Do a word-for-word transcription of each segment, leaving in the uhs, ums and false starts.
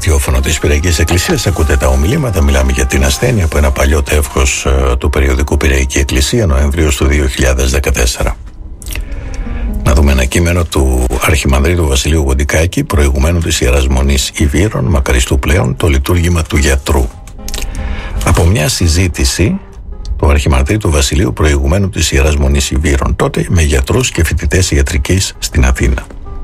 ραδιόφωνο της Πειραϊκής Εκκλησίας ακούτε τα ομιλήματα. Μιλάμε για την ασθένεια από ένα παλιό τεύχος ε, του περιοδικού Πειραϊκή Εκκλησία Νοεμβρίου του δύο χιλιάδες δεκατέσσερα. Να δούμε ένα κείμενο του Αρχιμανδρίτου Βασιλείου Γοντικάκη, προηγουμένου της Ιεράς Μονής Ιβύρων, μακαριστού πλέον, το λειτουργήμα του γιατρού. Από μια συζήτηση του Αρχιμανδρίτου Βασιλείου, προηγουμένου της Ιεράς Μονής Ιβύρων, τότε με γιατρούς και φοιτητές ιατρικής στην Αθήνα.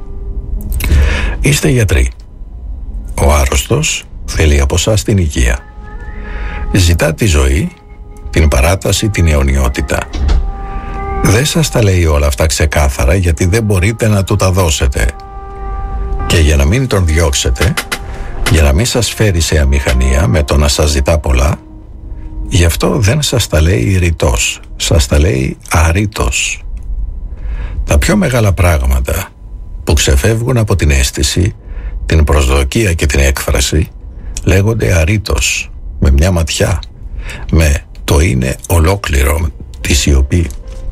Είστε γιατροί. Ο άρρωστος θέλει από εσάς την υγεία. Ζητά τη ζωή, την παράταση, την αιωνιότητα. Δεν σας τα λέει όλα αυτά ξεκάθαρα, γιατί δεν μπορείτε να του τα δώσετε. Και για να μην τον διώξετε, για να μην σας φέρει σε αμηχανία με το να σας ζητά πολλά, γι' αυτό δεν σας τα λέει ρητός, σας τα λέει αρρήτως. Τα πιο μεγάλα πράγματα που ξεφεύγουν από την αίσθηση, την προσδοκία και την έκφραση λέγονται αρρήτως, με μια ματιά, με το είναι ολόκληρο, τη σιωπή.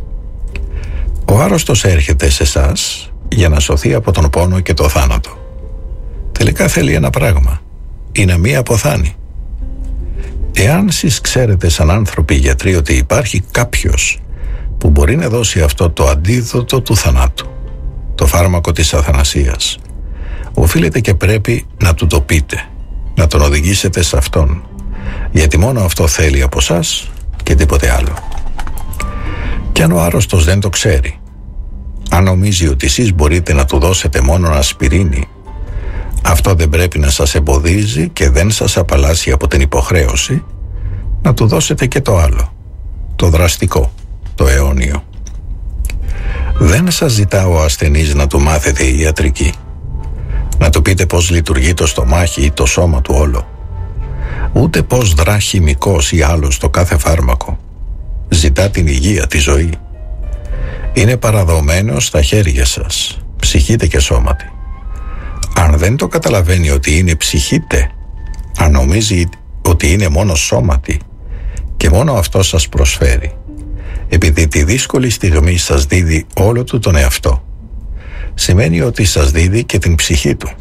Ο άρρωστος έρχεται σε εσάς για να σωθεί από τον πόνο και το θάνατο. Τελικά θέλει ένα πράγμα, ή να μη αποθάνει. Εάν εσείς ξέρετε σαν άνθρωποι γιατροί ότι υπάρχει κάποιος που μπορεί να δώσει αυτό το αντίδοτο του θανάτου, το φάρμακο της αθανασίας, οφείλετε και πρέπει να του το πείτε, να τον οδηγήσετε σε αυτόν, γιατί μόνο αυτό θέλει από σας και τίποτε άλλο. Και αν ο άρρωστος δεν το ξέρει, αν νομίζει ότι εσείς μπορείτε να του δώσετε μόνο ασπιρίνη, αυτό δεν πρέπει να σας εμποδίζει και δεν σας απαλλάσσει από την υποχρέωση να του δώσετε και το άλλο, το δραστικό, το αιώνιο. Δεν σας ζητά ο ασθενής να του μάθετε η ιατρική, να του πείτε πώς λειτουργεί το στομάχι ή το σώμα του όλο, ούτε πώς δρά χημικός ή άλλος το κάθε φάρμακο. Ζητά την υγεία, τη ζωή. Είναι παραδομένο στα χέρια σας, ψυχήτε και σώματι. Αν δεν το καταλαβαίνει ότι είναι ψυχήτε, αν νομίζει ότι είναι μόνο σώματι και μόνο αυτό σας προσφέρει, επειδή τη δύσκολη στιγμή σας δίδει όλο του τον εαυτό, σημαίνει ότι σας δίδει και την ψυχή του.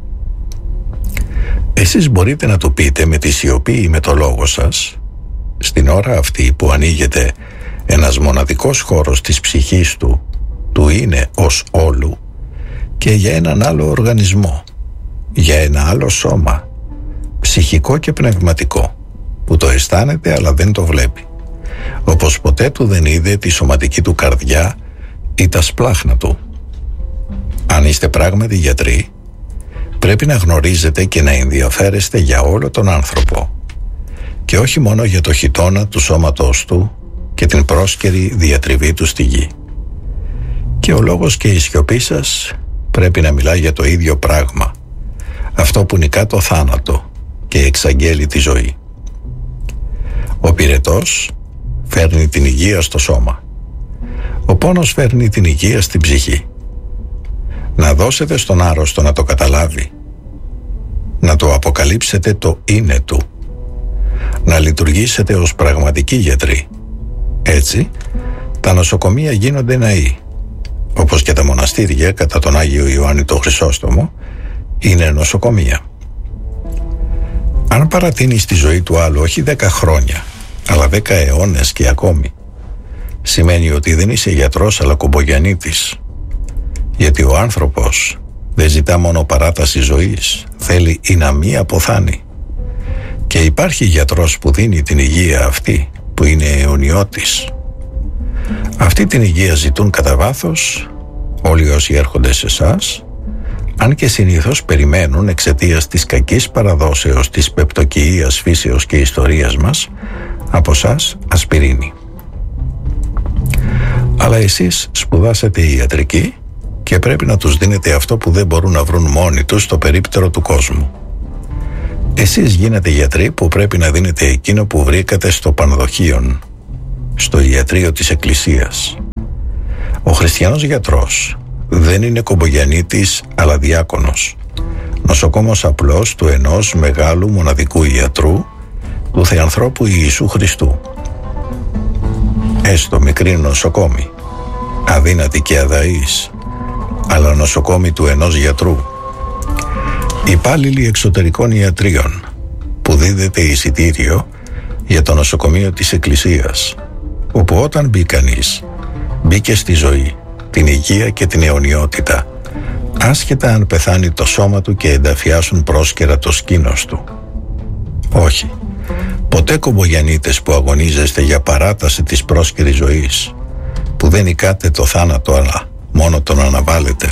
Εσείς μπορείτε να του πείτε με τη σιωπή ή με το λόγο σας, στην ώρα αυτή που ανοίγεται ένας μοναδικός χώρος της ψυχής του, του είναι ως όλου, και για έναν άλλο οργανισμό, για ένα άλλο σώμα, ψυχικό και πνευματικό, που το αισθάνεται αλλά δεν το βλέπει, όπως ποτέ του δεν είδε τη σωματική του καρδιά ή τα σπλάχνα του. Αν είστε πράγματι γιατροί, πρέπει να γνωρίζετε και να ενδιαφέρεστε για όλο τον άνθρωπο, και όχι μόνο για το χιτώνα του σώματός του και την πρόσκαιρη διατριβή του στη γη. Και ο λόγος και η σιωπή σας πρέπει να μιλά για το ίδιο πράγμα, αυτό που νικά το θάνατο και εξαγγέλει τη ζωή. Ο πυρετός φέρνει την υγεία στο σώμα, ο πόνος φέρνει την υγεία στην ψυχή. Να δώσετε στον άρρωστο να το καταλάβει, να το αποκαλύψετε το είναι του, να λειτουργήσετε ως πραγματικοί γιατροί. Έτσι, τα νοσοκομεία γίνονται ναοί, όπως και τα μοναστήρια κατά τον Άγιο Ιωάννη το Χρυσόστομο είναι νοσοκομεία. Αν παρατείνεις τη ζωή του άλλου όχι δέκα χρόνια, αλλά δέκα αιώνες και ακόμη, σημαίνει ότι δεν είσαι γιατρός αλλά κομπογιαννίτης, γιατί ο άνθρωπος δεν ζητά μόνο παράταση ζωής, θέλει ή να μη αποθάνει. Και υπάρχει γιατρός που δίνει την υγεία αυτή, που είναι αιωνιώτης. Αυτή την υγεία ζητούν κατά βάθος όλοι όσοι έρχονται σε εσάς, αν και συνήθως περιμένουν εξαιτίας της κακής παραδόσεως της πεπτοκυείας φύσεως και ιστορίας μας από σας ασπιρίνη. Αλλά εσείς σπουδάσατε ιατρική και πρέπει να τους δίνετε αυτό που δεν μπορούν να βρουν μόνοι τους στο περίπτερο του κόσμου. Εσείς γίνετε γιατροί που πρέπει να δίνετε εκείνο που βρήκατε στο πανδοχείον, στο ιατρείο της Εκκλησίας. Ο χριστιανός γιατρός δεν είναι κομπογιαννίτης αλλά διάκονος, νοσοκόμος απλός του ενός μεγάλου μοναδικού ιατρού, του Θεανθρώπου Ιησού Χριστού. Έστω μικρή νοσοκόμη, αδύνατη και αδαής, αλλά νοσοκόμη του ενός γιατρού. Υπάλληλοι εξωτερικών ιατρίων που δίδεται εισιτήριο για το νοσοκομείο της Εκκλησίας, όπου όταν μπει κανείς, μπήκε στη ζωή, την υγεία και την αιωνιότητα, άσχετα αν πεθάνει το σώμα του και ενταφιάσουν πρόσκαιρα το σκήνος του. Όχι, ποτέ κομπογιανίτες που αγωνίζεστε για παράταση της πρόσκαιρης ζωής, που δεν νικάτε το θάνατο αλλά μόνο τον αναβάλλετε.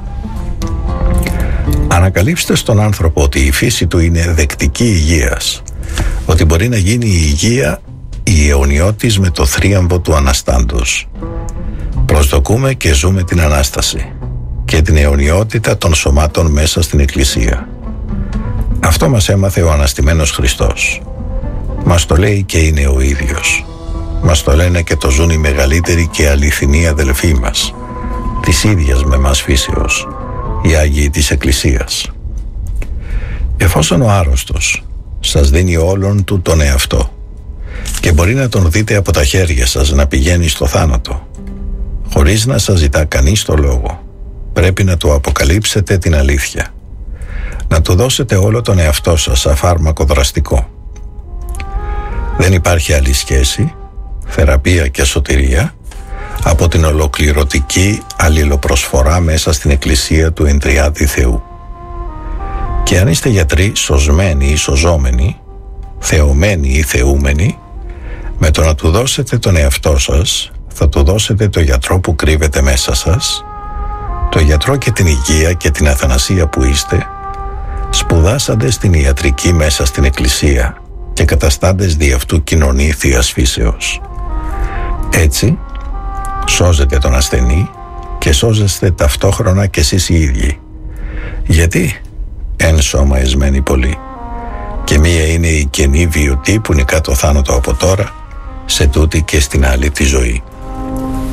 Ανακαλύψτε στον άνθρωπο ότι η φύση του είναι δεκτική υγείας, ότι μπορεί να γίνει η υγεία η αιωνιώτης με το θρίαμβο του Αναστάντος. Προσδοκούμε και ζούμε την Ανάσταση και την αιωνιότητα των σωμάτων μέσα στην Εκκλησία. Αυτό μας έμαθε ο αναστημένος Χριστός. Μας το λέει και είναι ο ίδιος. Μας το λένε και το ζουν οι μεγαλύτεροι και αληθινοί αδελφοί μας, της ίδιας με μας φύσεως, οι Άγιοι της Εκκλησίας. Εφόσον ο άρρωστος σας δίνει όλον του τον εαυτό και μπορεί να τον δείτε από τα χέρια σας να πηγαίνει στο θάνατο, χωρίς να σας ζητά κανείς το λόγο, πρέπει να του αποκαλύψετε την αλήθεια, να του δώσετε όλο τον εαυτό σας σαν φάρμακο δραστικό. Δεν υπάρχει άλλη σχέση, θεραπεία και σωτηρία από την ολοκληρωτική αλληλοπροσφορά μέσα στην Εκκλησία του Εντριάδη Θεού. Και αν είστε γιατροί σωσμένοι ή σωζόμενοι, θεωμένοι ή θεούμενοι, με το να του δώσετε τον εαυτό σας, θα του δώσετε το γιατρό που κρύβεται μέσα σας, το γιατρό και την υγεία και την αθανασία που είστε, σπουδάσαντες την ιατρική μέσα στην Εκκλησία και καταστάντες δι' αυτού κοινωνή Θείας φύσεως. Έτσι, σώζετε τον ασθενή και σώζεστε ταυτόχρονα και εσείς οι ίδιοι. Γιατί εν σώμα εσμένοι πολύ, και μία είναι η καινή βιωτή που νικά το θάνατο από τώρα, σε τούτη και στην άλλη τη ζωή.